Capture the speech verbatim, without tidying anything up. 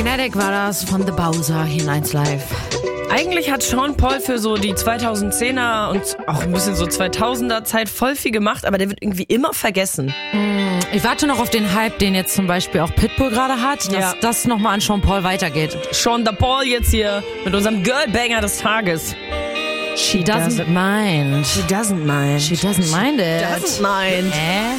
Kinetic war das von The Bowser hier in eins Live. Eigentlich hat Sean Paul für so die zweitausendzehner und auch ein bisschen so zweitausender Zeit voll viel gemacht, aber der wird irgendwie immer vergessen. Ich warte noch auf den Hype, den jetzt zum Beispiel auch Pitbull gerade hat, dass Ja. das nochmal an Sean Paul weitergeht. Sean da Paul jetzt hier mit unserem Girlbanger des Tages. She doesn't mind. She doesn't mind. She doesn't mind it. Doesn't mind. Äh?